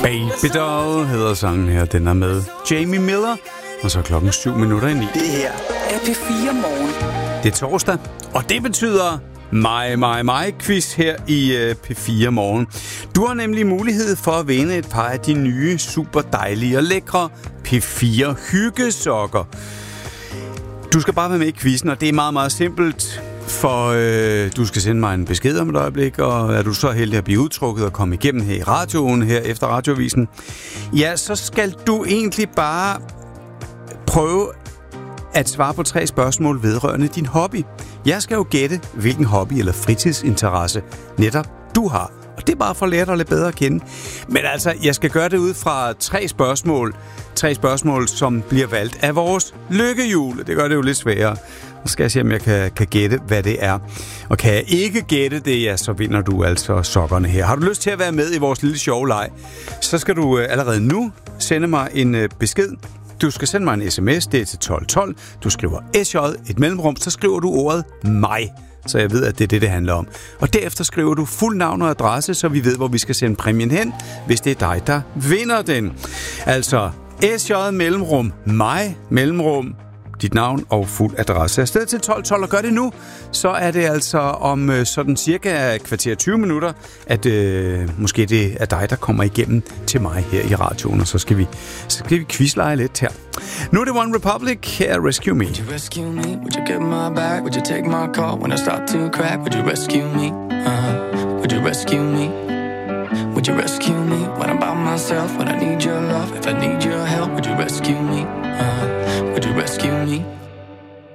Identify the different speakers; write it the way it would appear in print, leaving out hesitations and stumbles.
Speaker 1: Baby Doll hedder sangen her. Den er med Jamie Miller. Og så klokken 7:07.
Speaker 2: Det her er P4 Morgen.
Speaker 1: Det er torsdag, og det betyder mig quiz her i P4 Morgen. Du har nemlig mulighed for at vinde et par af de nye, super dejlige og lækre P4 hyggesokker. Du skal bare være med i quizzen, og det er meget, meget simpelt. For du skal sende mig en besked om et øjeblik, og er du så heldig at blive udtrukket og komme igennem her i radioen, her efter radioavisen, ja, så skal du egentlig bare prøve at svare på 3 spørgsmål vedrørende din hobby. Jeg skal jo gætte, hvilken hobby eller fritidsinteresse netop du har. Og det er bare for at lære dig lidt bedre at kende. Men altså, jeg skal gøre det ud fra 3 spørgsmål. 3 spørgsmål, som bliver valgt af vores lykkehjul. Det gør det jo lidt sværere. Så skal jeg se, om jeg kan gætte, hvad det er. Og kan jeg ikke gætte det, ja, så vinder du altså sokkerne her. Har du lyst til at være med i vores lille sjovleg, så skal du allerede nu sende mig en besked. Du skal sende mig en sms, det er til 1212. Du skriver SJ, et mellemrum, så skriver du ordet mig, så jeg ved, at det er det handler om. Og derefter skriver du fuld navn og adresse, så vi ved, hvor vi skal sende præmien hen, hvis det er dig, der vinder den. Altså SJ, mellemrum, mig, mellemrum, dit navn og fuld adresse. Afsted til 1212, og gør det nu, så er det altså om sådan cirka kvarter 20 minutter, at måske det er dig, der kommer igennem til mig her i radioen, og så skal vi quizlege lidt her. Nu er det One Republic, her Rescue Me.
Speaker 3: Would you rescue me? Would you get my back? Would you take my call when I start to crack? Would you rescue me? Would you rescue me? Would you rescue me when I'm by myself? When I need your love, if I need your help, would you rescue me? Would you rescue me?